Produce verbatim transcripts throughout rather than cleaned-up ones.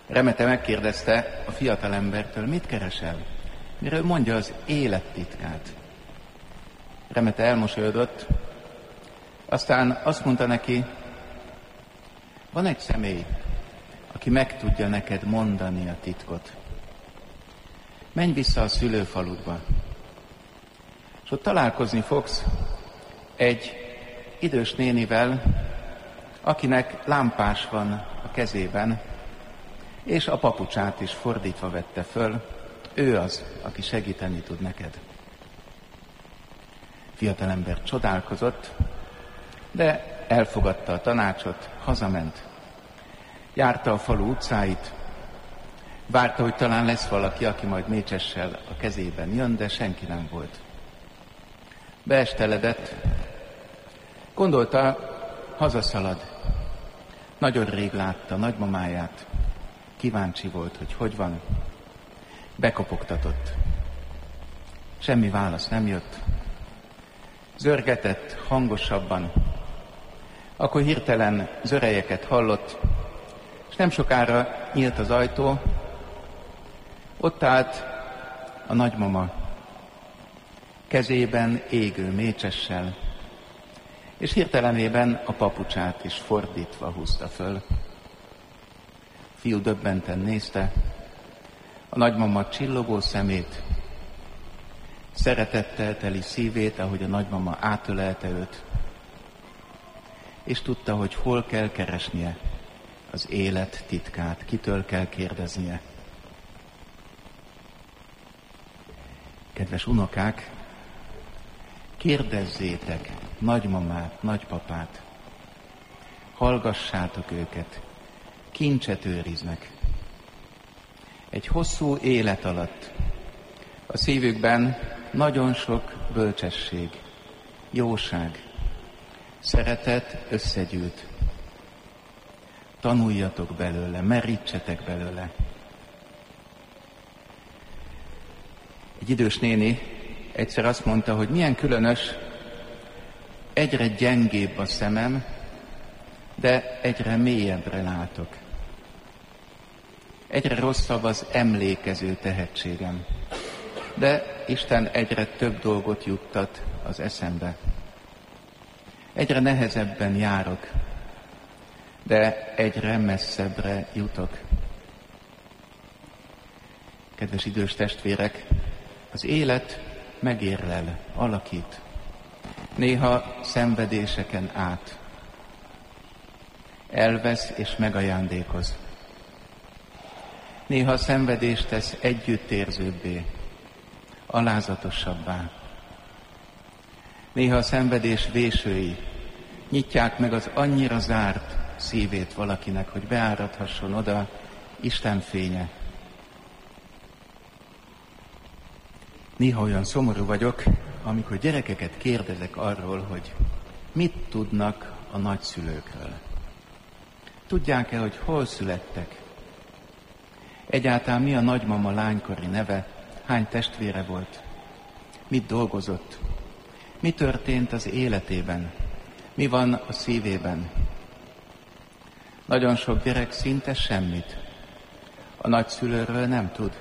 Remete megkérdezte a fiatalembertől, mit keresel? Miről mondja az élet titkát. Remete elmosolyodott, aztán azt mondta neki, van egy személy, aki meg tudja neked mondani a titkot. Menj vissza a szülőfaludba, és ott találkozni fogsz egy idős nénivel, akinek lámpás van a kezében, és a papucsát is fordítva vette föl. Ő az, aki segíteni tud neked. Fiatalember csodálkozott, de elfogadta a tanácsot, hazament. Járta a falu utcáit, várta, hogy talán lesz valaki, aki majd mécsessel a kezében jön, de senki nem volt. Beesteledett, gondolta, hazaszalad. Nagyon rég látta nagymamáját, kíváncsi volt, hogy hogy van. Bekopogtatott. Semmi válasz nem jött. Zörgetett hangosabban. Akkor hirtelen zörejeket hallott, és nem sokára nyílt az ajtó. Ott állt a nagymama, kezében égő mécsessel, és hirtelenében a papucsát is fordítva húzta föl. A fiú döbbenten nézte a nagymama csillogó szemét, szeretettel teli szívét, ahogy a nagymama átölelte őt, és tudta, hogy hol kell keresnie az élet titkát, kitől kell kérdeznie. Kedves unokák, kérdezzétek nagymamát, nagypapát, hallgassátok őket, kincset őriznek. Egy hosszú élet alatt a szívükben nagyon sok bölcsesség, jóság, szeretet összegyűlt. Tanuljatok belőle, merítsetek belőle. Egy idős néni egyszer azt mondta, hogy milyen különös, egyre gyengébb a szemem, de egyre mélyebbre látok. Egyre rosszabb az emlékező tehetségem, de Isten egyre több dolgot juttat az eszembe. Egyre nehezebben járok, de egyre messzebbre jutok. Kedves idős testvérek, az élet megérlel, alakít. Néha szenvedéseken át. Elvesz és megajándékoz. Néha a szenvedést tesz együttérzőbbé, alázatosabbá. Néha a szenvedés vésői nyitják meg az annyira zárt szívét valakinek, hogy beáradhasson oda Isten fénye. Néha olyan szomorú vagyok, amikor gyerekeket kérdezek arról, hogy mit tudnak a nagyszülőkről. Tudják-e, hogy hol születtek? Egyáltalán mi a nagymama lánykori neve? Hány testvére volt? Mit dolgozott? Mi történt az életében? Mi van a szívében? Nagyon sok gyerek szinte semmit a nagyszülőről nem tud.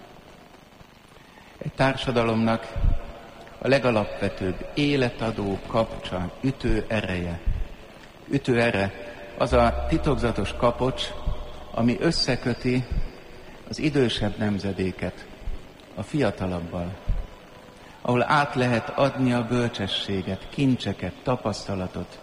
Egy társadalomnak a legalapvetőbb életadó kapcsa, ütő ereje. Ütő ere az a titokzatos kapocs, ami összeköti az idősebb nemzedéket a fiatalabbal, ahol át lehet adni a bölcsességet, kincseket, tapasztalatot.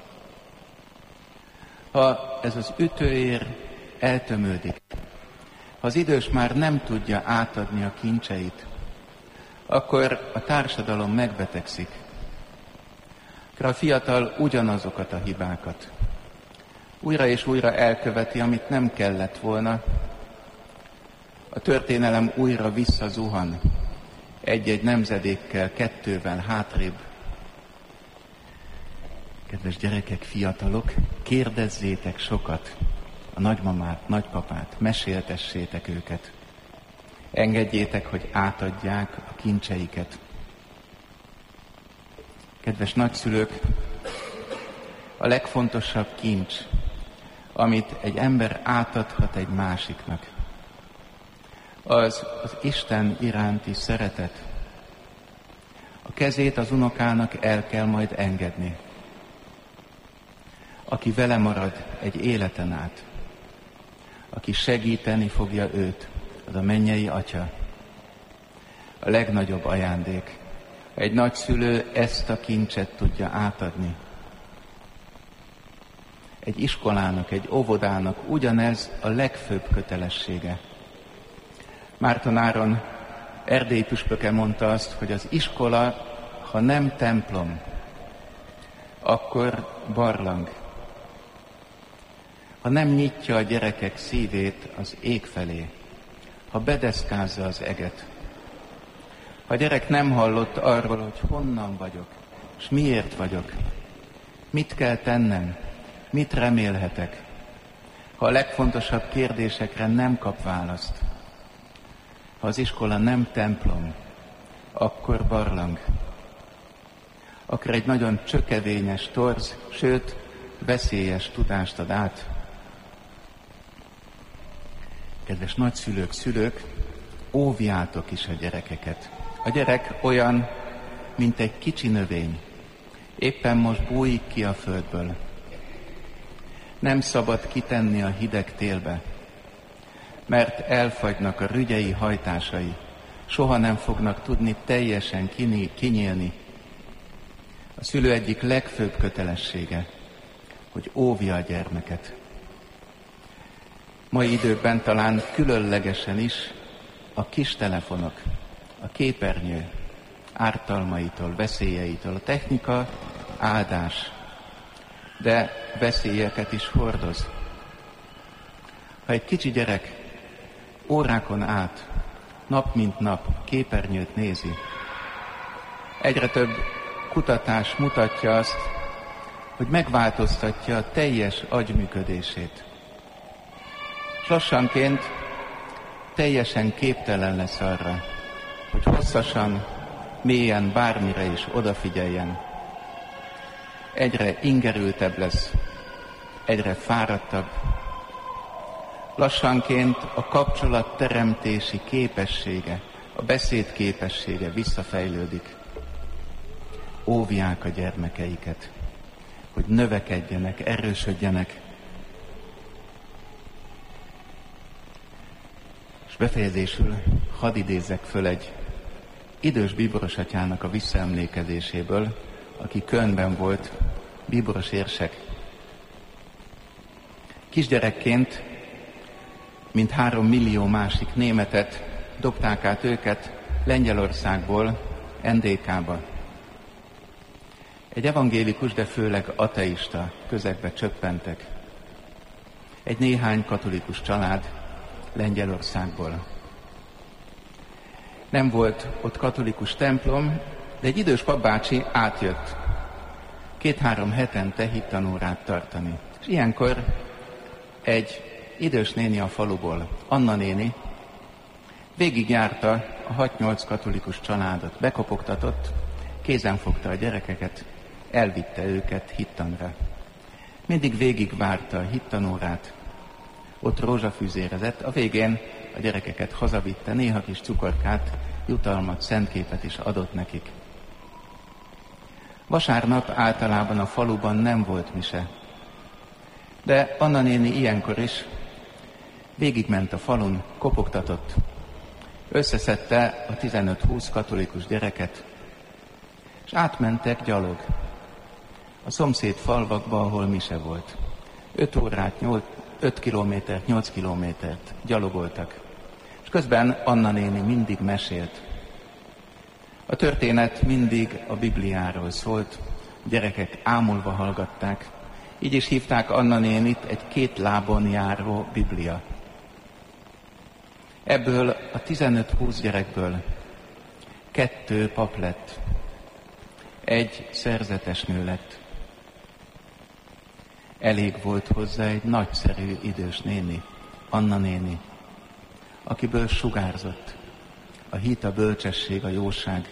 Ha ez az ütőér eltömődik, ha az idős már nem tudja átadni a kincseit, akkor a társadalom megbetegszik. Akkor a fiatal ugyanazokat a hibákat újra és újra elköveti, amit nem kellett volna. A történelem újra visszazuhan egy-egy nemzedékkel, kettővel hátrébb. Kedves gyerekek, fiatalok, kérdezzétek sokat a nagymamát, nagypapát, meséltessétek őket. Engedjétek, hogy átadják a kincseiket. Kedves nagyszülők, a legfontosabb kincs, amit egy ember átadhat egy másiknak, az az Isten iránti szeretet. A kezét az unokának el kell majd engedni. Aki vele marad egy életen át, aki segíteni fogja őt, az a mennyei Atya. A legnagyobb ajándék. Egy nagyszülő ezt a kincset tudja átadni. Egy iskolának, egy óvodának ugyanez a legfőbb kötelessége. Márton Áron erdélyi püspöke mondta azt, hogy az iskola, ha nem templom, akkor barlang. Ha nem nyitja a gyerekek szívét az ég felé, ha bedeszkázza az eget, ha a gyerek nem hallott arról, hogy honnan vagyok, és miért vagyok, mit kell tennem, mit remélhetek, ha a legfontosabb kérdésekre nem kap választ, ha az iskola nem templom, akkor barlang. Akkor egy nagyon csökevényes, torz, sőt, veszélyes tudást ad át. Kedves nagyszülők, szülők, óvjátok is a gyerekeket. A gyerek olyan, mint egy kicsi növény. Éppen most bújik ki a földből. Nem szabad kitenni a hideg télbe, mert elfagynak a rügyei hajtásai. Soha nem fognak tudni teljesen kinyílni. A szülő egyik legfőbb kötelessége, hogy óvja a gyermeket. Mai időkben talán különlegesen is a kis telefonok, a képernyő ártalmaitól, veszélyeitől, a technika áldás, de veszélyeket is hordoz. Ha egy kicsi gyerek órákon át, nap mint nap képernyőt nézi, egyre több kutatás mutatja azt, hogy megváltoztatja a teljes agyműködését. És lassanként teljesen képtelen lesz arra, hogy hosszasan, mélyen bármire is odafigyeljen. Egyre ingerültebb lesz, egyre fáradtabb. Lassanként a kapcsolatteremtési képessége, a beszéd képessége visszafejlődik. Óvják a gyermekeiket, hogy növekedjenek, erősödjenek. És befejezésül hadd idézzek föl egy idős bíborosatyának a visszaemlékezéséből, aki Kölnben volt, bíboros érsek. Kisgyerekként, mint három millió másik németet, dobták át őket Lengyelországból en dé ká-ba. Egy evangélikus, de főleg ateista közegbe csöppentek. Egy néhány katolikus család Lengyelországból. Nem volt ott katolikus templom, de egy idős papbácsi átjött két-három hetente hittanórát tartani. És ilyenkor egy idős néni a faluból, Anna néni, végigjárta a hat-nyolc katolikus családot, bekopogtatott, kézen fogta a gyerekeket, elvitte őket hittanra. Mindig végigvárta a hittanórát, ott rózsafűzérezett, a végén a gyerekeket hazavitte, néha kis cukorkát, jutalmat, szentképet is adott nekik. Vasárnap általában a faluban nem volt mise, de Anna néni ilyenkor is végigment a falun, kopogtatott, összeszedte a tizenöt-húsz katolikus gyereket, és átmentek gyalog a szomszéd falvakba, ahol mise volt. Öt órát, nyolc, öt kilométert, nyolc kilométert gyalogoltak. És közben Anna néni mindig mesélt. A történet mindig a Bibliáról szólt, a gyerekek ámulva hallgatták, így is hívták Anna nénit egy két lábon járó Biblia. Ebből a tizenöt-húsz gyerekből kettő pap lett, egy szerzetes nő lett. Elég volt hozzá egy nagyszerű idős néni, Anna néni, akiből sugárzott a hit, a bölcsesség, a jóság.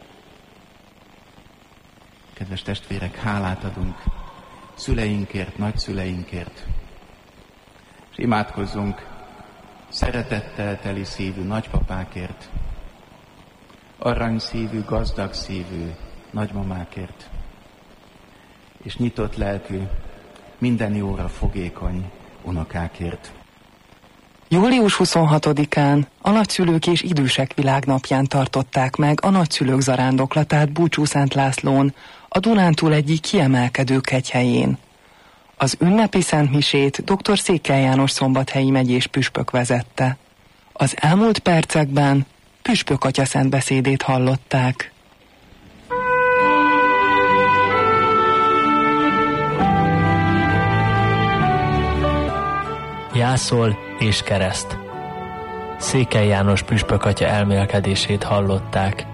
Kedves testvérek, hálát adunk szüleinkért, nagyszüleinkért, és imádkozzunk szeretettel teli szívű nagypapákért, aranyszívű, gazdag szívű nagymamákért, és nyitott lelkű, minden jóra fogékony unokákért. július huszonhatodikán a nagyszülők és idősek világnapján tartották meg a nagyszülők zarándoklatát Búcsúszent Lászlón, a Dunántúl egyik kiemelkedő kegyhelyén. Az ünnepi szentmisét dr. Székely János szombathelyi megyés püspök vezette. Az elmúlt percekben püspök atya szentbeszédét hallották. Jászol és kereszt. Székely János püspök atya elmélkedését hallották.